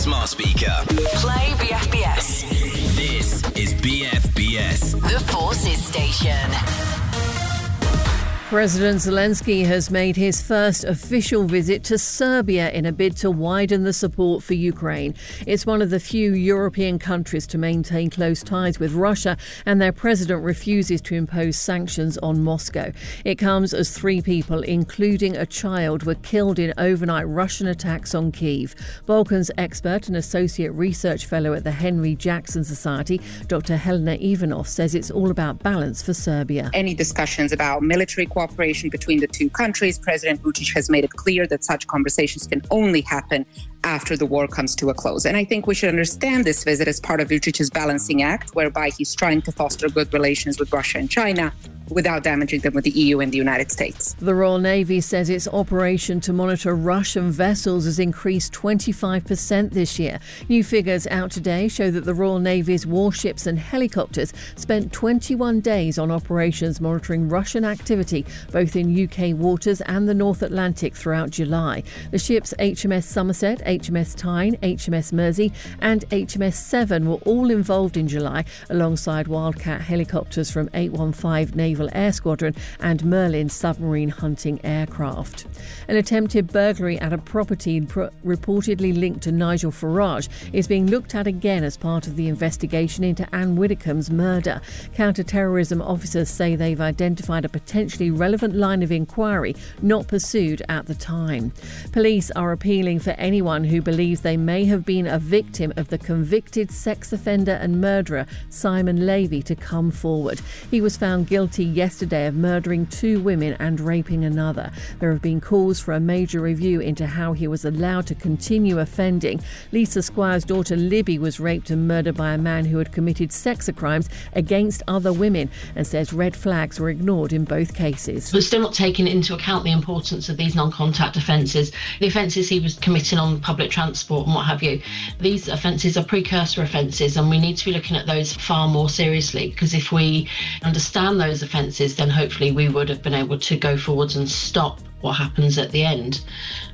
smart speaker. Play BFBS. This is BFBS. The Forces Station. President Zelensky has made his first official visit to Serbia in a bid to widen the support for Ukraine. It's one of the few European countries to maintain close ties with Russia, and their president refuses to impose sanctions on Moscow. It comes as 3 people, including a child, were killed in overnight Russian attacks on Kyiv. Balkans expert and associate research fellow at the Henry Jackson Society, Dr. Helena Ivanov, says it's all about balance for Serbia. Any discussions about military cooperation between the two countries, President Vučić has made it clear that such conversations can only happen after the war comes to a close. And I think we should understand this visit as part of Vučić's balancing act, whereby he's trying to foster good relations with Russia and China without damaging them with the EU and the United States. The Royal Navy says its operation to monitor Russian vessels has increased 25% this year. New figures out today show that the Royal Navy's warships and helicopters spent 21 days on operations monitoring Russian activity, both in UK waters and the North Atlantic throughout July. The ships HMS Somerset, HMS Tyne, HMS Mersey and HMS Severn were all involved in July, alongside Wildcat helicopters from 815 Naval Air Squadron and Merlin submarine hunting aircraft. An attempted burglary at a property reportedly linked to Nigel Farage is being looked at again as part of the investigation into Anne Widdecombe's murder. Counter-terrorism officers say they've identified a potentially relevant line of inquiry not pursued at the time. Police are appealing for anyone who believes they may have been a victim of the convicted sex offender and murderer Simon Levy to come forward. He was found guilty yesterday of murdering 2 women and raping another. There have been calls for a major review into how he was allowed to continue offending. Lisa Squire's daughter Libby was raped and murdered by a man who had committed sex crimes against other women, and says red flags were ignored in both cases. We're still not taking into account the importance of these non-contact offences. The offences he was committing on public transport and what have you. These offences are precursor offences, and we need to be looking at those far more seriously, because if we understand those offences, then hopefully we would have been able to go forwards and stop what happens at the end.